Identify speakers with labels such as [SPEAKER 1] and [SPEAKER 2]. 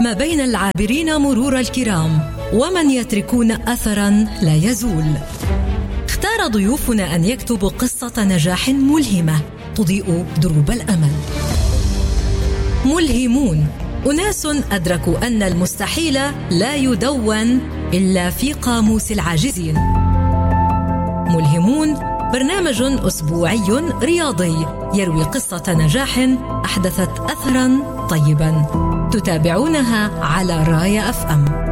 [SPEAKER 1] ما بين العابرين مرور الكرام ومن يتركون أثراً لا يزول. اختار ضيوفنا أن يكتبوا قصة نجاح ملهمة تضيء دروب الأمل. ملهمون، أناس أدركوا أن المستحيل لا يدون إلا في قاموس العاجزين. ملهمون برنامج أسبوعي رياضي يروي قصة نجاح أحدثت أثراً طيباً، تتابعونها على رايا FM.